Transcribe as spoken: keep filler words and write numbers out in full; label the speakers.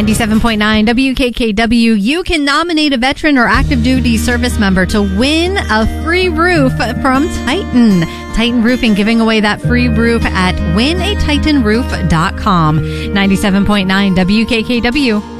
Speaker 1: ninety-seven point nine W K K W. You can nominate a veteran or active duty service member to win a free roof from Titan. Titan Roofing giving away that free roof at win a titan roof dot com. ninety-seven point nine W K K W.